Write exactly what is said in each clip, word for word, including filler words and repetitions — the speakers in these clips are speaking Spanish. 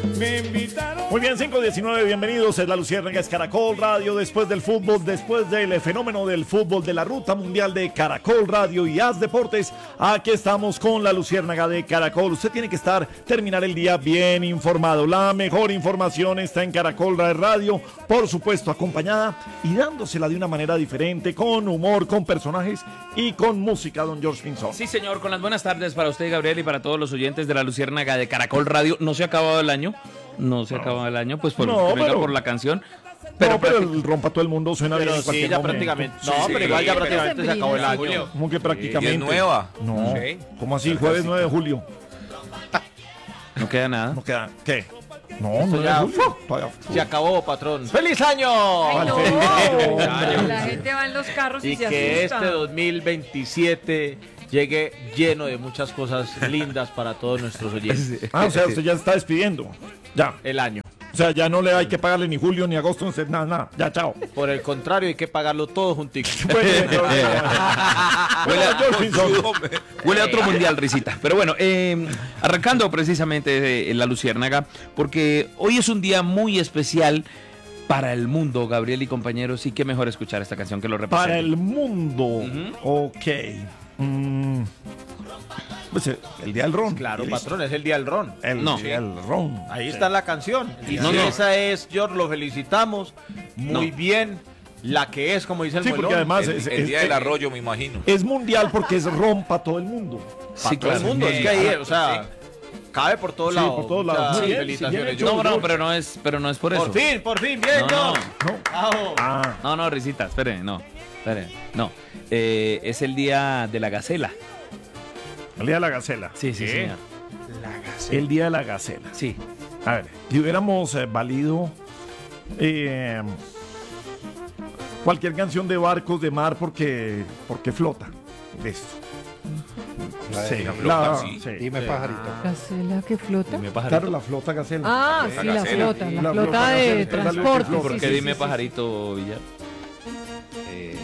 Me invitaron. Muy bien, cinco diecinueve, bienvenidos. Es La Luciérnaga, es Caracol Radio. Después del fútbol, después del fenómeno del fútbol, de la ruta mundial de Caracol Radio y Haz Deportes, aquí estamos con La Luciérnaga de Caracol. Usted tiene que estar, terminar el día bien informado. La mejor información está en Caracol Radio, por supuesto, acompañada y dándosela de una manera diferente, con humor, con personajes y con música, don George Pinzón. Sí, señor, con las buenas tardes para usted, Gabriel, y para todos los oyentes de La Luciérnaga de Caracol Radio. No se ha acabado el año. No se acaba el año, pues por, No, venga pero- por la canción. Pero, no, pero el rompa todo el mundo suena bien Pero en sí, cualquier ya momento. prácticamente. Sí, No, sí, pero igual ya pero- prácticamente se acabó el año. ¿Cómo que prácticamente? Y es nueva. No, Sí. ¿cómo así? Jueves nueve de julio. No queda nada. ¿No queda qué? No, no ya- de julio. Todavía. Se acabó, patrón. ¡Feliz año! Ay, no. Feliz año. La gente va en los carros y, Y se que asusta. este dos mil veintisiete llegue lleno de muchas cosas lindas para todos nuestros oyentes. Ah, o sea, usted ya se está despidiendo. Ya. El año. O sea, ya no le hay que pagarle ni julio ni agosto, no sé, nada, nada. Ya, chao. Por el contrario, hay que pagarlo todo juntico. Bueno, Huele a, George Pinzón. huele a otro mundial, risita. Pero bueno, eh, arrancando precisamente eh, La Luciérnaga, porque hoy es un día muy especial para el mundo, Gabriel y compañeros, y qué mejor escuchar esta canción que lo representa. Para el mundo. Ok. Mm. Pues eh, el día del ron. Claro, Listo. patrón, es el día del ron. El No. día del ron. Ahí Sí. está la canción. Y No, si no. esa es, George, lo felicitamos. Muy No. bien. La que es, como dice el Sí, muelón. porque además El, es, el es- día es- del arroyo, me imagino. es mundial porque es ron para todo el mundo. Sí, todo el claro. mundo. Es que ahí, o sea, cabe por todos Sí, lados. por todos lados. Muchas Muy bien, felicitaciones, sí, bien hecho. George. No, no, pero no es, pero no es por eso. Por fin, por fin, bien, No, George. No. Bravo. Ah. No, no, risita, espere, no. Espere, no. Eh, es el día de la gacela. El día de la gacela. Sí, sí, señor. El día de la gacela. Sí. A ver, si hubiéramos eh, valido eh, cualquier canción de barcos de mar porque, porque flota. Listo. Sí, la la- flota, sí. sí. Dime, pajarito. ¿Gacela que flota? Dime pajarito. Claro, la flota gacela. Ah, La sí, la gacela. flota, la, La flota flota de gacela, dale, transporte. flota. ¿Por sí, qué sí, dime sí, pajarito, Villar? Eh,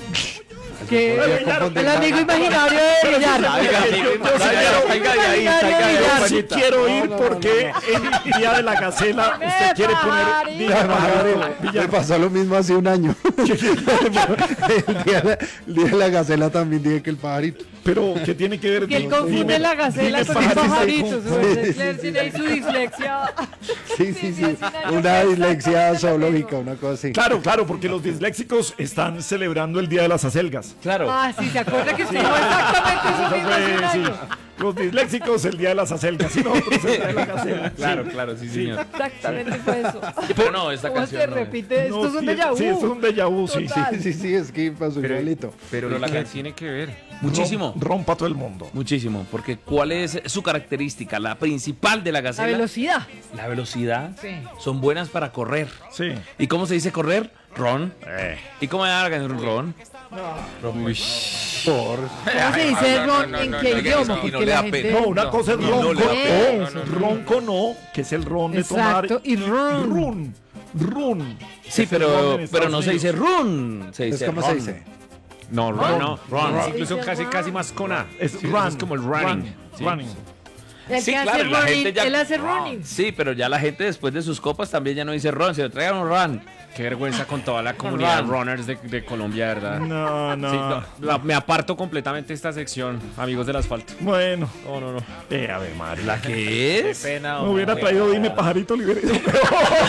Que el amigo imaginario de Villar. Salga, amigo, Yo- yo sí salga, quiero- salga de ahí, salga de ahí, Yo sí Juanita. quiero ir porque el día de la gacela usted quiere poner pajarito. Dime, pajarito, Me Villar. pasó lo mismo hace un año. el, día de la, el día de la gacela también dije que el pajarito. Pero ¿qué tiene que ver? Que él Dime, confunde la gacela dime con el pajarito. pajarito. Su Sí, merced tiene ahí su dislexia. Sí, sí, sí. Una dislexia zoológica, una cosa así. Claro, claro, porque los disléxicos están celebrando el día de las acelgas. Claro. Ah, sí, se acuerda que estuvo exactamente eso mismo hace un Sí, año. los disléxicos el día de las acelgas y nosotros el día de la gacela. Claro, claro, sí, señor. Exactamente fue eso. Pero no, esta ¿Cómo canción se no es. repite? No, Esto es un sí, déjà vu. Sí, esto es un déjà vu, sí, sí. Total. Sí, sí, es que pasó igualito. Pero Pero la la canción tiene que ver. Muchísimo. Rom- Rompa todo el mundo. Muchísimo, porque ¿cuál es su característica? La principal de la La gacela. velocidad. La velocidad. Sí. Son buenas para correr. Sí. ¿Y cómo se dice correr? Ron. Eh. ¿Y cómo se llama la canción? Ron. ¿Cómo se dice ron en qué no, idioma? no, y no Porque le la da gente... pena. No, una cosa es no, no ronco. le da pena. no, ronco no, que es el ron de tomar. Exacto, y ron. Run. Run. Sí, Es el pero, ron en pero Estados no se dice Unidos. run. Se Es dice como ron. se dice. No, Ron. Ron, no, Ron. Ron. Incluso Dice casi, Ron. casi más con A. Es Sí, run. es como el running. Run. Sí. Running. El Sí, que claro, hace y la running, gente ya- él hace running. Sí, pero ya la gente después de sus copas también ya no dice ron, se lo traigan un run. Qué vergüenza con toda la comunidad de Run. runners de, de Colombia, ¿verdad? No, no. Sí, no, la- me aparto completamente de esta sección, amigos del asfalto. Bueno. No, no, no. Eh, a ver, Mario. ¿La qué Qué es? pena. Me hubiera hombre. traído Dime Pajarito Liberado.